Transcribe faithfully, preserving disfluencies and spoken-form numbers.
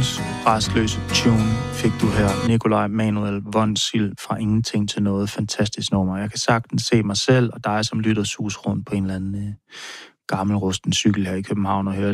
ugens rastløse tune fik du her. Nikolaj Manuel von Sild fra Ingenting til Noget. Fantastisk nummer. Jeg kan sagtens se mig selv og dig, som lytter sus rundt på en eller anden øh, gammel rusten cykel her i København og høre